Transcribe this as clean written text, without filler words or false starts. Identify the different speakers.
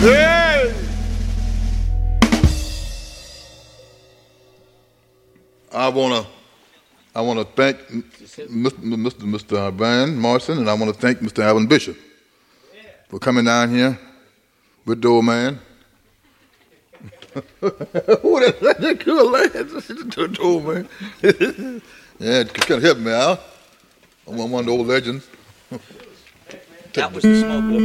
Speaker 1: Hey! I wanna thank Mr. Van Morrison, and I want to thank Mr. Alvin Bishop for coming down here with the old man. Who that good lad? The old man. Yeah, kind of help me out. I'm one of the old legends.
Speaker 2: That was the smoke.